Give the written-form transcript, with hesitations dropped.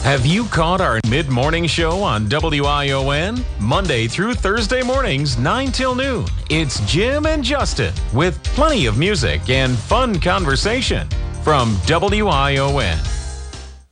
Have you caught our mid-morning show on WION? Monday through Thursday mornings, 9 till noon. It's Jim and Justin with plenty of music and fun conversation from WION.